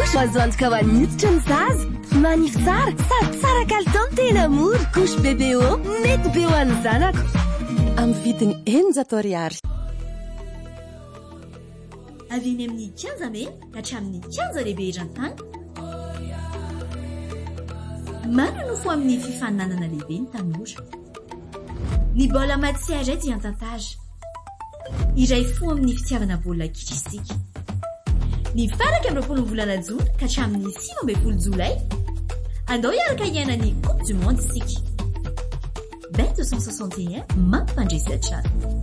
mazoantoka ho an'ny hoditra ny zaza manify tsara sady tsara kalitao ny tena mora couche BBO mety be ho an'ny zanako amin'ny vidiny 900 avy amin'ny 15 mai ka hatramin'ny 15 lehibe eran-tany maro no fo amin'ny fifaninanana lehibe ny tanora ny baolina matière dia antantara iray fo amin'ny fitiavana baolina kitra isika ny faraka amin'ny 20 volana jona ka hatramin'ny 15 jolay andao hiaraka hiaina ny coupe du monde isika Bet 261 mampandresy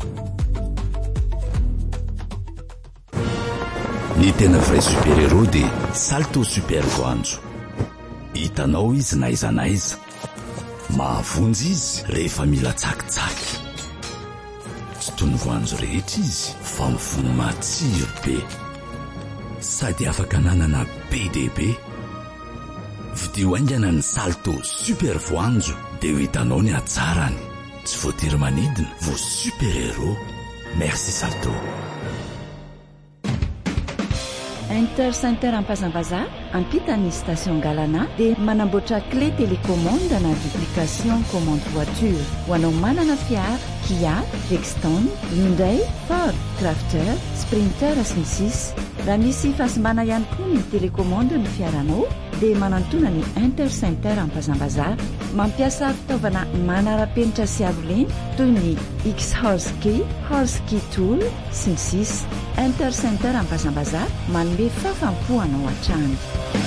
ny tena vrai super héros dia salto super voanjo hitanao izy na iza na iza mahavonjy izy rehefa mila tsakitsaky tsy toy ny voanjo rehetra izy fa mifono matsiro be sady afaka nanana be dia be vidio haingana ny salto super voanjo dia ho hitanao ny hatsarany tsy voatery manidina vo super héros merci salto Intercenter Ampazambaza ampitany station Galana dia manamboatra clé télécommande na duplication commande voiture ho anao manana fiara Kia, Rexton, Hyundai, Ford, Crafter, Sprinter sy ny sisa. Raha misy fahasimana ihany koa ny télécommande ny fiaranao dia manantona ny Intercenter Ampazambaza mampiasa fitaovana manara-penitra sy aroleny toy ny X-Horse Key, Horse Key Tool sy ny sisa. Intercenter Ampazambaza manome fafampoanao hatrany.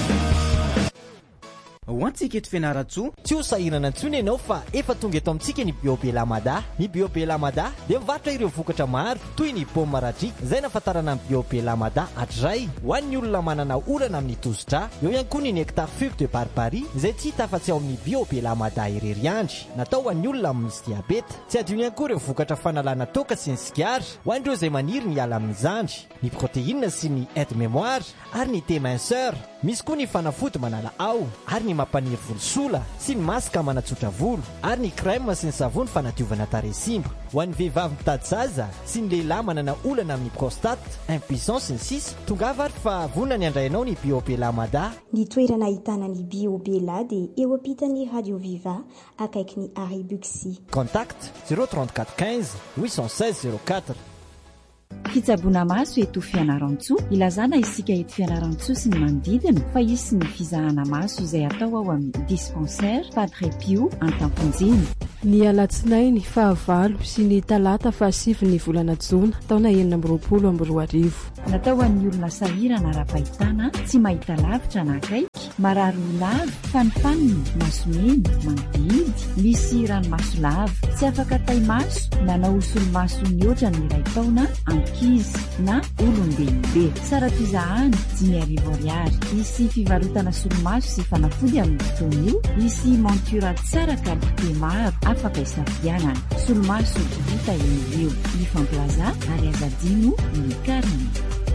Ho antsika eto Fianaratsoa tsy ho sahirana intsony ianao fa efa tonga eto amintsika ny Biobe Lamada. Ny Biobe Lamada dia mivarotra ireo vokatra maro toy ny paoma maradrika izay nafatarana amin'ny Biobe Lamada hatray ho an'ny olona manana olana amin'ny tosidra. Eo ihany koa ny nectar fig de barbarie izay tsy hita afa-tsy ao amin'ny Biobe Lamada irery andry, natao ho an'ny olona misy diabeta. Tsy adino ihany koa ireo vokatra fanalana toka sy ny sigara ho an'ireo izay maniry ny ala amin'ny zandry, ny protéine sy ny aide mémoire ary ny thé-minceur. Misy koa ny fanafody manala ao ary ny mampaniry volosola sy ny masaka manatsotra volo ary ny crème sy ny savony fanadiovana tarehy simba. Ho an'ny vehivavy mitady zaza sy ny lehilahy manana olana amin'ny prostate, impuissance sy ny sisa, tongava ary fa vonona ny andrainao ny Biobe Lamada. Ny toerana ahitana ny Biobe la dia eo ampitan'ny Radio Viva akaiky ny Arrêt Buxy. Contact 034 15 816 04. Fitsaboana maso eto Fianaratsoa, ilazana isika eto Fianaratsoa sy ny manodidina fa isy ny fizahana maso izay atao ao amin'ny dispensaire Padre Pio Antamponjiny. Ny alatsinainy fahavalo sy ny talata fahasivy ny volana Jona taona 2024. Natao an'ny olona sahirana ara-pahitana, tsy mahita lavitra na akaiky, marary lava, fanifaniny, masomeny, mandidy, misy ranomaso lava, tsy afaka taimaso, nanao solomaso niotra ny iray taona, ankizy na olon-dehibe. Sara pizahany 5,000 ariary. Isy fivarotana solomaso sy fanafody amin'ny fotoana io, isy montura tsara kalite maro afaka isafidianana. Solomaso vita eo Lifan Plaza ary Azadino ny Kariny.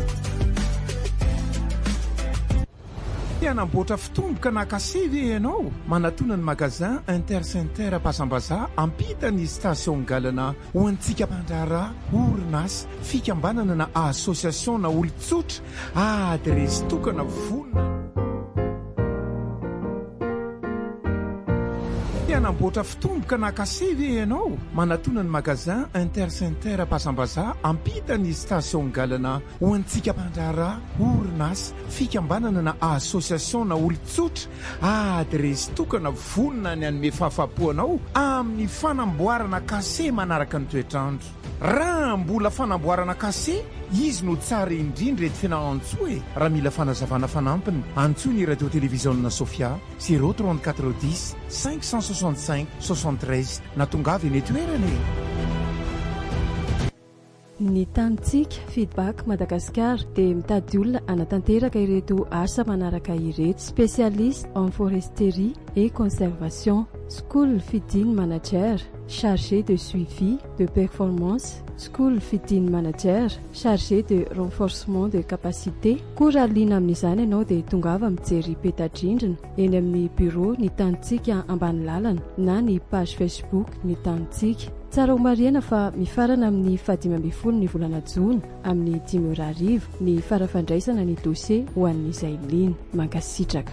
Anamboatra fitomboka na kasevy ianao manatona ny magazin Intercenter Ampazambaza ampita ny station Galana ho antsika mpandrara orinasa fikambanana na association na olon-tsotra adresy tokana vonona. Anamboatra fitomboka na kasevy ianao manatona ny magazin Intercenter Ampazambaza ampita ny station Galana ho antsika mpandrara orinasa fikambanana na association na olon-tsotra adresy tokana vonona ny anome fahafapoanao amin'ny fanamboarana kase manaraka ny toetrandro. Raha mbola fanamboarana kase izy no tsara indrindra eto Fianaratsoa raha mila fanazavana fanampiny antsoina ny radio télévision Sofia 034 10 565 73 na tongavy ny toerana. Ny tanitsika feedback Madagasikara dia mitady olona anatanteraka ireto asa manaraka ireto: spécialiste en foresterie et conservation, school feeding manager, chargé de suivi de performance, school feeding manager, chargé de renforcement de capacité. Koralina amin'izany ianao dia tongava mijery peta-drindrina eny amin'ny bureau ny tanitsika ambany lalana na ny page Facebook ny tanitsika. tsara ho mariana fa mifarana amin'ny 10 ny volana jona amin'ny 10:00 ny farafandraisana ny dossier ho an'ny Zailina Mankasitraka.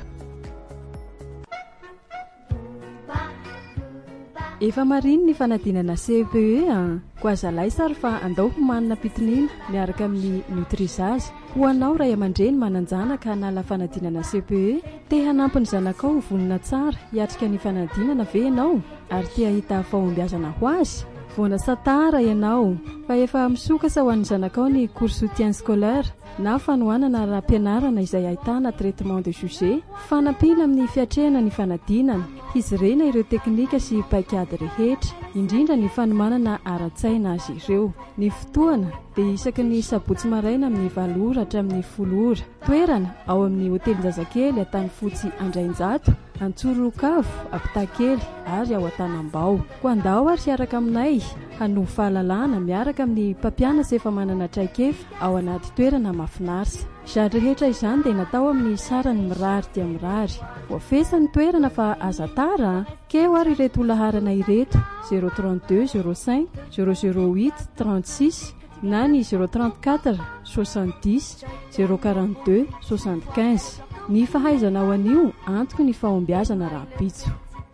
Efa mariny ny fanadinana CPE ko azalay sary fa andao homanina pitinina miaraka amin'ny Nutrisage. Ho anao ray aman-dreny mananjana ka nala fanadinana CPE, te hanampy ny zanakao ho vonina tsara hiatrika ny fanadinana ve ianao ary te hahita fahombiazana ho azy? Voana satara ianao fa efa misokasa ho an'ny zanakao ny cours soutien scolaire na fanohanana raha-pianarana izay ahitana traitement de sujet, fanampina amin'ny fiatrehana ny fanadinana, hizirena ireo teknika sy paikady rehetra, indrindra ny fanomanana ara-tsaina azy ireo. Ny fotoana dia isaky ny sabotsy maraina amin'ny 7 ora hatramin'ny 10 ora. Toerana ao amin'ny hotely Zazakely Antanifotsy Andrainjato, Antsorokavo, Apitakely ary ao Antanambao. Ko andao ary hiaraka aminay hanovo fahalalana miaraka amin'ny mpampianatra efa manana traikefa ao anaty toerana mahafinaritra. Izany rehetra izany dia natao amin'ny sarany mirary dia mirary. Voafesa ny toerana fa aza tara keo ary ireto olaharana ireto 032 05 008 36 na ny 034 70 042 75. Ny fahaizana ao anio antoko ny fahombiazana raha-pitso.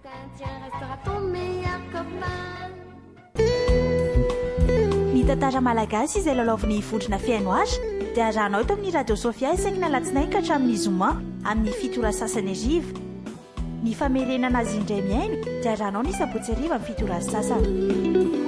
Ny tantara malagasy izay lalaovin'ny vondrona fiaino azy dia arahanao eto amin'ny Radio Sofia isaky ny alatsinainy ka hatramin'ny zoma amin'ny 7:30. Ny famerenana azy indray miaino dia arahanao ny sabotsy hariva amin'ny 7:30.